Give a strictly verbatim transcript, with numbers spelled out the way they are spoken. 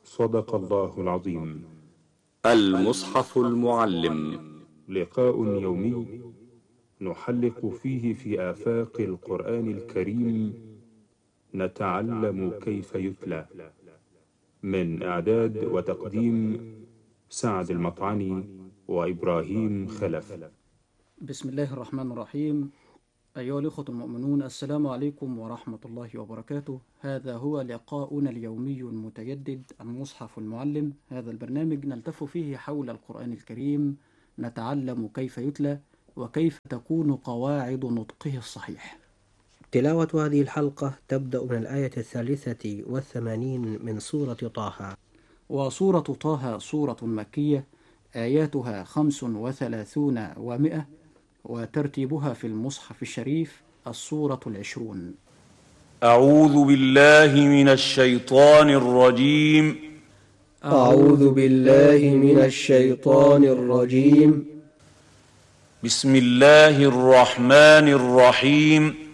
صدق الله العظيم. المصحف المعلم، لقاء يومي نحلق فيه في آفاق القرآن الكريم، نتعلم كيف يتلى. من إعداد وتقديم سعد المطعني وإبراهيم خلف. بسم الله الرحمن الرحيم. أيها الأخوة المؤمنون، السلام عليكم ورحمة الله وبركاته. هذا هو لقاؤنا اليومي المتجدد، المصحف المعلم. هذا البرنامج نلتف فيه حول القرآن الكريم، نتعلم كيف يتلى وكيف تكون قواعد نطقه الصحيح. تلاوة هذه الحلقة تبدأ من الآية الثالثة والثمانين من سورة طه. وسورة طه سورة مكية، آياتها خمس وثلاثون ومئة، وترتيبها في المصحف الشريف السورة العشرون. أعوذ بالله من الشيطان الرجيم. أعوذ بالله من الشيطان الرجيم. بسم الله الرحمن الرحيم.